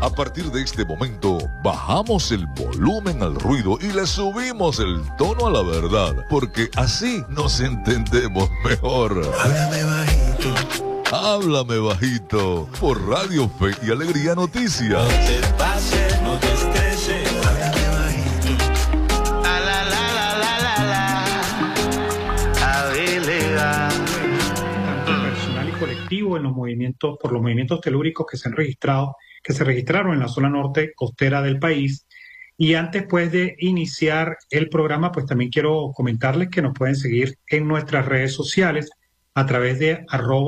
A partir de este momento, bajamos el volumen al ruido y le subimos el tono a la verdad, porque así nos entendemos mejor. Háblame bajito. Háblame bajito, por Radio Fe y Alegría Noticias. No te pases, no te estreses. Háblame bajito. Tanto personal y colectivo en los movimientos, por los movimientos telúricos que se registraron en la zona norte costera del país. Y antes pues de iniciar el programa, pues también quiero comentarles que nos pueden seguir en nuestras redes sociales a través de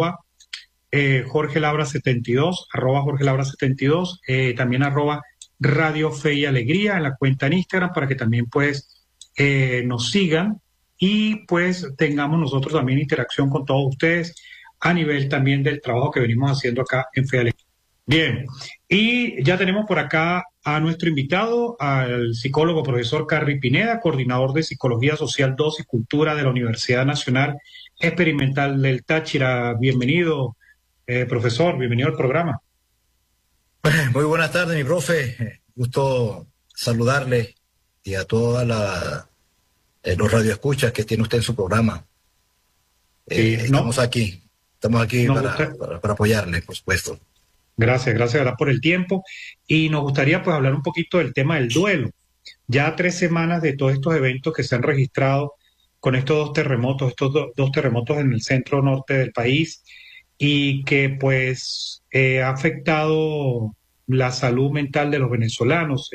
Jorge Labra 72, Jorge Labra 72, también Radio Fe y Alegría en la cuenta en Instagram, para que también pues nos sigan y pues tengamos nosotros también interacción con todos ustedes a nivel también del trabajo que venimos haciendo acá en Fe y Alegría. Bien, y ya tenemos por acá a nuestro invitado, al psicólogo profesor Carri Pineda, coordinador de Psicología Social 2 y Cultura de la Universidad Nacional Experimental del Táchira. Bienvenido, profesor, bienvenido al programa. Muy buenas tardes, mi profe. Gusto saludarle y a todos los radioescuchas que tiene usted en su programa. Estamos aquí para apoyarle, por supuesto. Gracias por el tiempo. Y nos gustaría pues hablar un poquito del tema del duelo. Ya 3 semanas de todos estos eventos que se han registrado con estos dos terremotos en el centro norte del país, y que pues ha afectado la salud mental de los venezolanos.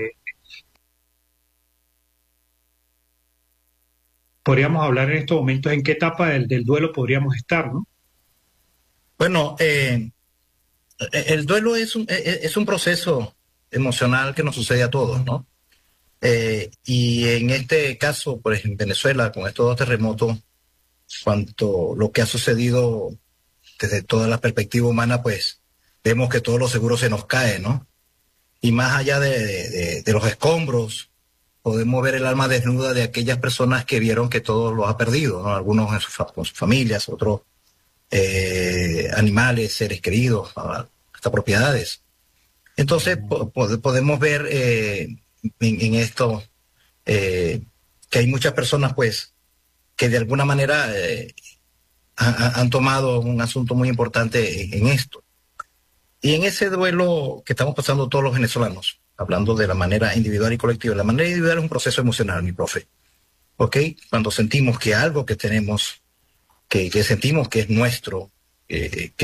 Podríamos hablar en estos momentos en qué etapa del duelo podríamos estar, ¿no? Bueno, el duelo es un proceso emocional que nos sucede a todos, ¿no? Y en este caso, por ejemplo, en Venezuela, con estos 2 terremotos, lo que ha sucedido desde toda la perspectiva humana, pues vemos que todo lo seguro se nos cae, ¿no? Y más allá de los escombros, podemos ver el alma desnuda de aquellas personas que vieron que todo lo ha perdido, ¿no? Algunos con sus familias, otros animales, seres queridos, hasta propiedades. Entonces podemos ver en esto que hay muchas personas pues que de alguna manera han tomado un asunto muy importante en esto. Y en ese duelo que estamos pasando todos los venezolanos, hablando de la manera individual y colectiva, la manera individual es un proceso emocional, mi profe. ¿Ok? Cuando sentimos que algo que tenemos, que sentimos que es nuestro, que